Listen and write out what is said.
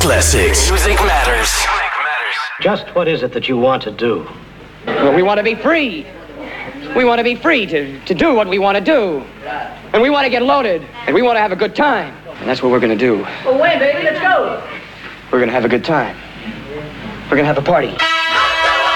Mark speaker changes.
Speaker 1: classics. Music matters.
Speaker 2: Just what is it that you want to do?
Speaker 3: Well, we want to be free. We want to be free to do what we want to do. And we want to get loaded. And we want to have a good time. And that's what we're going to do.
Speaker 4: Well, wait, baby, let's go.
Speaker 3: We're going to have a good time. We're going to have a party.